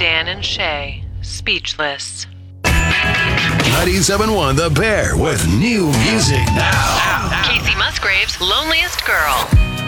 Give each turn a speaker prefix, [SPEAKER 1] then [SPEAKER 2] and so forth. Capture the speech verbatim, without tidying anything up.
[SPEAKER 1] Dan and Shay, Speechless.
[SPEAKER 2] ninety-seven point one The Bear with new music now.
[SPEAKER 1] Casey Musgrave's Loneliest Girl.